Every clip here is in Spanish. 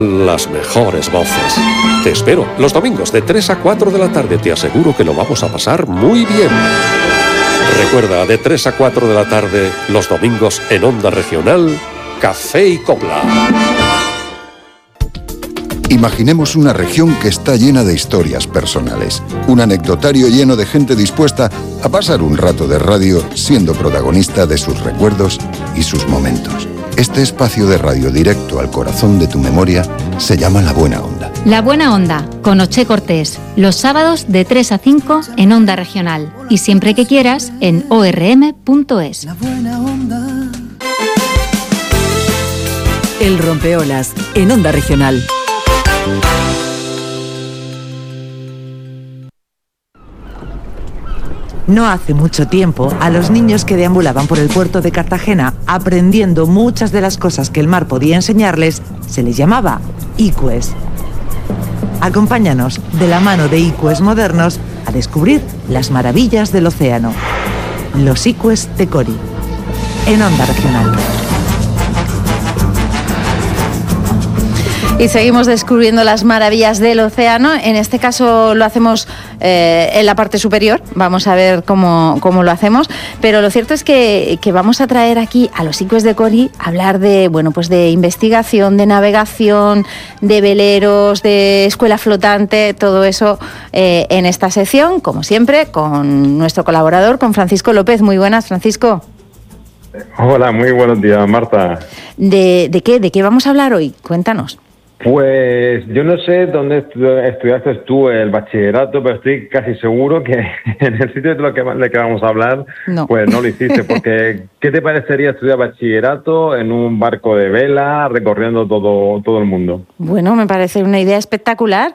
Las mejores voces. Te espero los domingos de 3 a 4 de la tarde. Te aseguro que lo vamos a pasar muy bien. Recuerda, de 3 a 4 de la tarde, los domingos en Onda Regional, Café y Copla. Imaginemos una región que está llena de historias personales. Un anecdotario lleno de gente dispuesta a pasar un rato de radio siendo protagonista de sus recuerdos y sus momentos. Este espacio de radio directo al corazón de tu memoria se llama La Buena Onda. La Buena Onda, con Oche Cortés, los sábados de 3 a 5 en Onda Regional y siempre que quieras en orm.es. La Buena Onda. El Rompeolas, en Onda Regional. No hace mucho tiempo, a los niños que deambulaban por el puerto de Cartagena, aprendiendo muchas de las cosas que el mar podía enseñarles, se les llamaba ICUES. Acompáñanos, de la mano de ICUES modernos, a descubrir las maravillas del océano. Los ICUES de Cori, en Onda Regional. Y seguimos descubriendo las maravillas del océano. En este caso lo hacemos en la parte superior. Vamos a ver cómo lo hacemos. Pero lo cierto es que vamos a traer aquí a los ICUES de Cori a hablar de, bueno, pues de investigación, de navegación, de veleros, de escuela flotante, todo eso en esta sección, como siempre, con nuestro colaborador, con Francisco López. Muy buenas, Francisco. Hola, muy buenos días, Marta. ¿De qué vamos a hablar hoy? Cuéntanos. Pues yo no sé dónde estudiaste tú el bachillerato, pero estoy casi seguro que en el sitio de lo que vamos a hablar, no. Pues no lo hiciste, porque ¿qué te parecería estudiar bachillerato en un barco de vela recorriendo todo el mundo? Bueno, me parece una idea espectacular.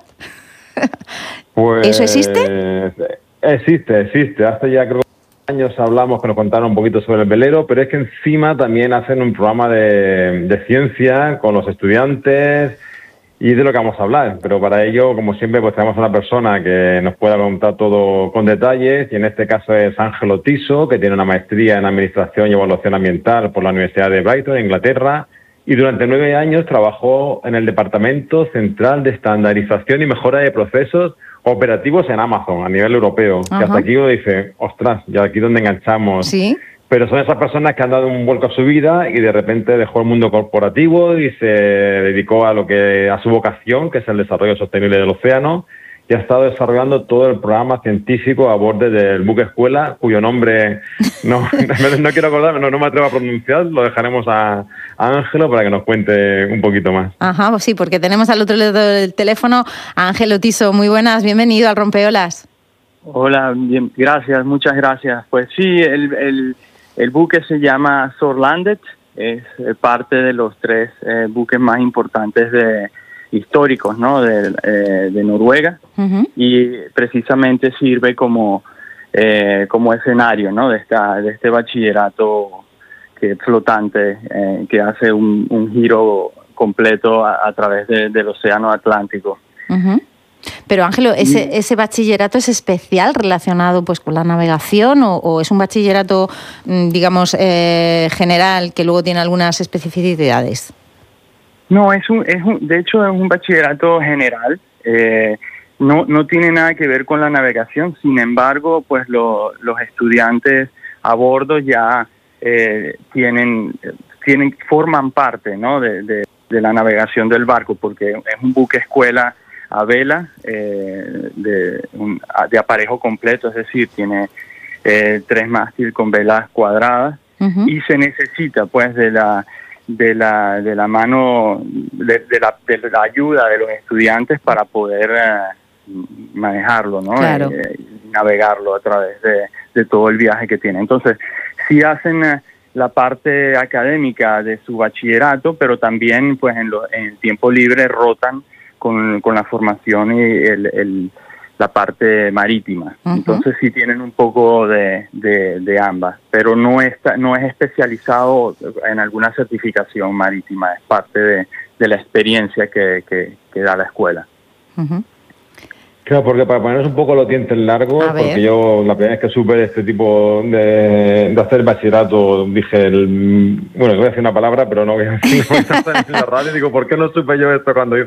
Pues, ¿eso existe? Existe. Hace ya creo años hablamos, que nos contaron un poquito sobre el velero, pero es que encima también hacen un programa de ciencia con los estudiantes y de lo que vamos a hablar. Pero para ello, como siempre, pues tenemos a una persona que nos pueda contar todo con detalles, y en este caso es Ángelo Tiso, que tiene una maestría en Administración y Evaluación Ambiental por la Universidad de Brighton, Inglaterra, y durante 9 años trabajó en el Departamento Central de Estandarización y Mejora de Procesos Operativos en Amazon, a nivel europeo. Que hasta aquí uno dice, ostras, ya aquí donde enganchamos. Sí. Pero son esas personas que han dado un vuelco a su vida y de repente dejó el mundo corporativo y se dedicó a su vocación, que es el desarrollo sostenible del océano, y ha estado desarrollando todo el programa científico a bordo del buque escuela, cuyo nombre no quiero acordarme, no me atrevo a pronunciar, lo dejaremos a Ángelo para que nos cuente un poquito más. Ajá, pues sí, porque tenemos al otro lado del teléfono a Ángelo Tiso. Muy buenas, bienvenido al Rompeolas. Hola, bien, gracias, muchas gracias. Pues sí, el buque se llama Sorlandet, es parte de los 3 buques más importantes históricos, ¿no? de Noruega, y precisamente sirve como escenario, ¿no? de este bachillerato flotante que hace un giro completo a través del Océano Atlántico. Pero Ángelo, ¿ese bachillerato es especial relacionado pues con la navegación o es un bachillerato, digamos, general que luego tiene algunas especificidades? No, de hecho es un bachillerato general, no tiene nada que ver con la navegación. Sin embargo, pues los estudiantes a bordo ya forman parte, ¿no? de la navegación del barco, porque es un buque escuela a vela de aparejo completo, es decir, tiene 3 mástiles con velas cuadradas, y se necesita pues de la mano de la ayuda de los estudiantes para poder manejarlo, ¿no? Claro. Navegarlo a través de todo el viaje que tiene. Entonces, sí hacen la parte académica de su bachillerato, pero también pues en el tiempo libre rotan con la formación y la parte marítima. Entonces sí tienen un poco de ambas, pero no es especializado en alguna certificación marítima, es parte de la experiencia que da la escuela. Claro, porque para ponernos un poco los dientes largos, porque yo la primera vez que supe este tipo de hacer bachillerato, dije, bueno, voy a decir una palabra, pero no voy a decir en la radio, digo, ¿por qué no supe yo esto cuando hice